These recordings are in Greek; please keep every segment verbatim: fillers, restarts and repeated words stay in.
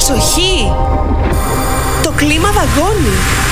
Προσοχή! Το κλίμα δαγκώνει.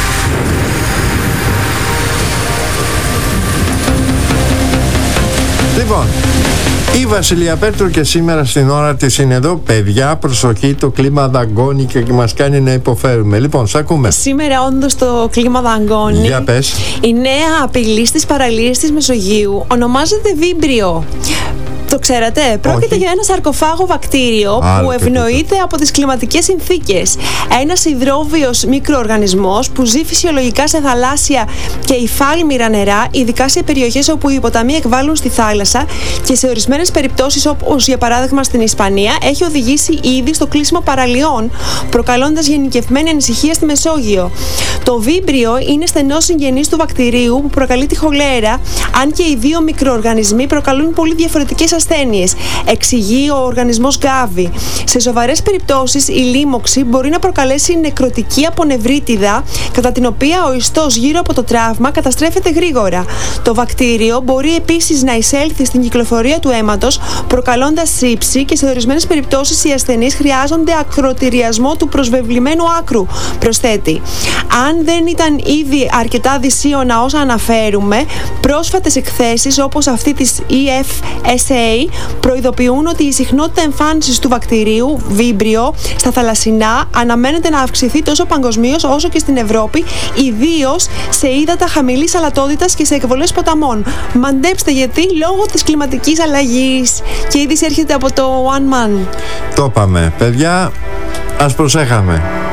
Λοιπόν, η Βασιλεία Πέτρου και σήμερα στην ώρα της είναι εδώ. Παιδιά, προσοχή, το κλίμα δαγκώνει και μας κάνει να υποφέρουμε. Λοιπόν, σ' ακούμε. Σήμερα όντως το κλίμα δαγκώνει. Για πες. Η νέα απειλή στις παραλίες της Μεσογείου ονομάζεται βίμπριο. Το ξέρατε? Πρόκειται για ένα σαρκοφάγο βακτήριο Άλλο που ευνοείται από τις κλιματικές συνθήκες. Ένας υδρόβιος μικροοργανισμός που ζει φυσιολογικά σε θαλάσσια και υφάλμυρα νερά, ειδικά σε περιοχές όπου οι ποταμοί εκβάλλουν στη θάλασσα και σε ορισμένες περιπτώσεις, όπως για παράδειγμα στην Ισπανία, έχει οδηγήσει ήδη στο κλείσιμο παραλιών, προκαλώντας γενικευμένη ανησυχία στη Μεσόγειο. Το βίμπριο είναι στενός συγγενής του βακτηρίου που προκαλεί τη χολέρα, αν και οι δύο μικροοργανισμοί προκαλούν πολύ διαφορετικές ασθένειες, εξηγεί ο οργανισμός Gavi. Σε σοβαρές περιπτώσεις, η λίμωξη μπορεί να προκαλέσει νεκρωτική απονευρίτιδα, κατά την οποία ο ιστός γύρω από το τραύμα καταστρέφεται γρήγορα. Το βακτήριο μπορεί επίσης να εισέλθει στην κυκλοφορία του αίματος, προκαλώντας σύψη, και σε ορισμένες περιπτώσεις οι ασθενείς χρειάζονται ακροτηριασμό του προσβεβλημένου άκρου, προσθέτει. Αν δεν ήταν ήδη αρκετά δυσίωνα όσα αναφέρουμε, πρόσφατες εκθέσεις όπως αυτή της ι εφ ες έι προειδοποιούν ότι η συχνότητα εμφάνισης του βακτηρίου βίμπριο στα θαλασσινά αναμένεται να αυξηθεί τόσο παγκοσμίως όσο και στην Ευρώπη, ιδίως σε ύδατα χαμηλής αλατότητας και σε εκβολές ποταμών. Μαντέψτε γιατί, λόγω της κλιματικής αλλαγής. Και η είδηση έρχεται από το One Man. Το είπαμε. Παιδιά, ας προσέχαμε.